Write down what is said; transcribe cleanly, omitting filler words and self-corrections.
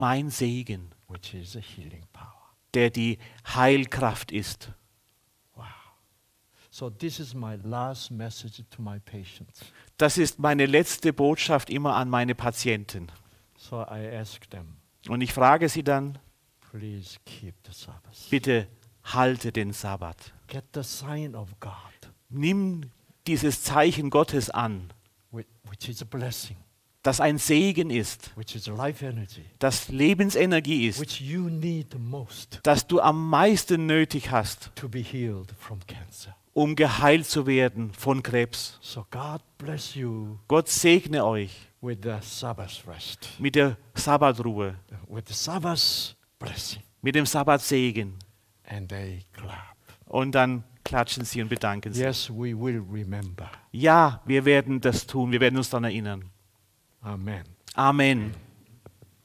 mein Segen, which is a healing power. der die Heilkraft ist. Wow. So this is my last message to my patients. Das ist meine letzte Botschaft immer an meine Patienten. So I ask them, Und ich frage sie dann, please keep the Sabbath. bitte halte den Sabbat. Get the sign of God, Nimm dieses Zeichen Gottes an, which is a blessing, das ein Segen ist, which is life energy, das Lebensenergie ist, which you need the most das du am meisten nötig hast, to be healed from cancer. um geheilt zu werden von Krebs. So God bless you Gott segne euch with the Sabbath rest, mit der Sabbatruhe, with the Sabbath blessing. mit dem Sabbatsegen. And they clap. Und dann klatschen sie und bedanken sich. Yes, we will remember. Ja, wir werden das tun, wir werden uns daran erinnern. Amen. Amen.